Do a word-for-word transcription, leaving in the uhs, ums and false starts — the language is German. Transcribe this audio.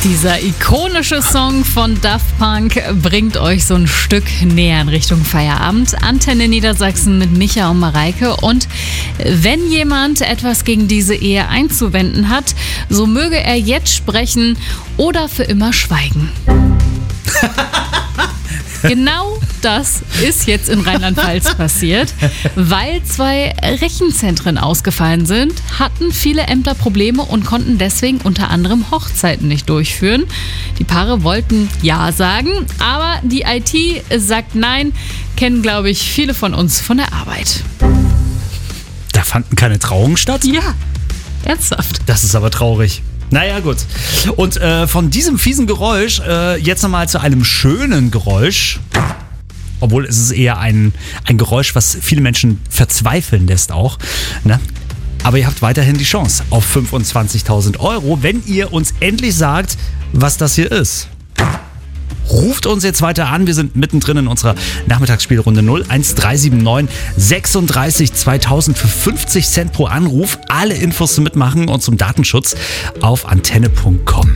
Dieser ikonische Song von Daft Punk bringt euch so ein Stück näher in Richtung Feierabend. Antenne Niedersachsen mit Micha und Mareike. Und wenn jemand etwas gegen diese Ehe einzuwenden hat, so möge er jetzt sprechen oder für immer schweigen. Genau das ist jetzt in Rheinland-Pfalz passiert. Weil zwei Rechenzentren ausgefallen sind, hatten viele Ämter Probleme und konnten deswegen unter anderem Hochzeiten nicht durchführen. Die Paare wollten Ja sagen, aber die I T sagt Nein, kennen, glaube ich, viele von uns von der Arbeit. Da fanden keine Trauungen statt? Ja, ernsthaft. Das ist aber traurig. Naja, gut. Und äh, von diesem fiesen Geräusch äh, jetzt nochmal zu einem schönen Geräusch. Obwohl es ist eher ein, ein Geräusch, was viele Menschen verzweifeln lässt auch. Ne? Aber ihr habt weiterhin die Chance auf fünfundzwanzigtausend Euro, wenn ihr uns endlich sagt, was das hier ist. Ruft uns jetzt weiter an. Wir sind mittendrin in unserer Nachmittagsspielrunde null eins drei sieben neun sechsunddreißig zweitausend für fünfzig Cent pro Anruf. Alle Infos zum Mitmachen und zum Datenschutz auf antenne punkt com.